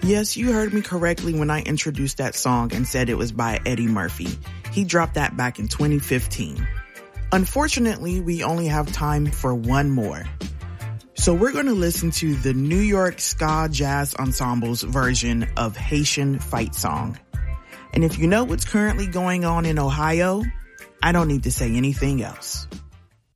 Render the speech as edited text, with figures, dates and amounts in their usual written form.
Yes, you heard me correctly when I introduced that song and said it was by Eddie Murphy. He dropped that back in 2015. Unfortunately, we only have time for one more. So we're going to listen to the New York Ska Jazz Ensemble's version of Haitian Fight Song. And if you know what's currently going on in Ohio, I don't need to say anything else.